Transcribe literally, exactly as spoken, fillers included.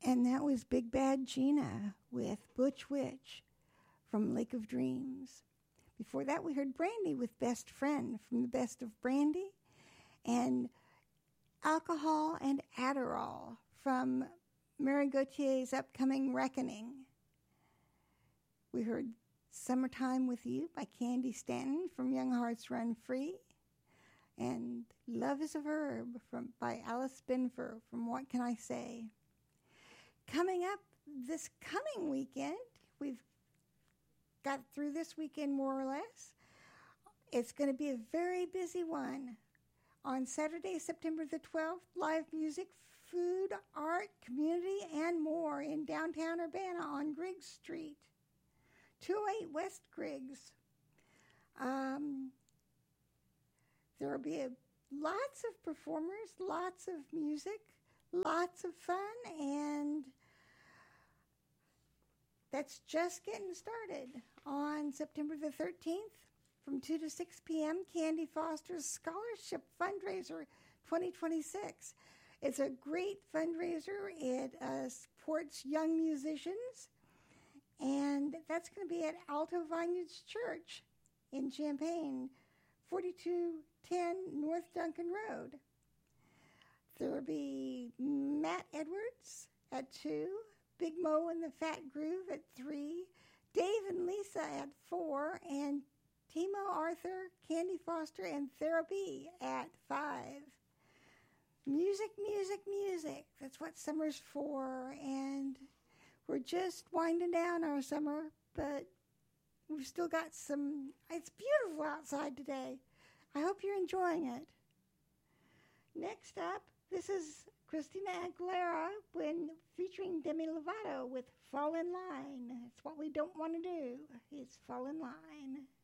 And that was Big Bad Gina with Butch Witch from Lake of Dreams. Before that, we heard Brandy with Best Friend from the Best of Brandy, and Alcohol and Adderall from Mary Gautier's upcoming Reckoning. We heard Summertime with You by Candy Stanton from Young Hearts Run Free, and Love is a Verb from by Alice Binfer from What Can I Say. Coming up this coming weekend, we've got through this weekend more or less. It's going to be a very busy one. On Saturday, September the twelfth, live music, food, art, community, and more in downtown Urbana on Griggs Street, two oh eight West Griggs. Um, there will be a, lots of performers, lots of music, lots of fun, and that's just getting started. On September the thirteenth, from two to six p.m., Candy Foster's Scholarship Fundraiser twenty twenty-six. It's a great fundraiser. It uh, supports young musicians, and that's going to be at Alto Vineyards Church in Champaign, forty-two ten North Duncan Road. There will be Matt Edwards at two, Big Mo and the Fat Groove at three, Dave and Lisa at four, and Timo Arthur, Candy Foster, and Therapy at five. Music, music, music. That's what summer's for, and we're just winding down our summer, but we've still got some. It's beautiful outside today. I hope you're enjoying it. Next up, this is Christina Aguilera when featuring Demi Lovato with Fall in Line. It's what we don't want to do. It's Fall in Line.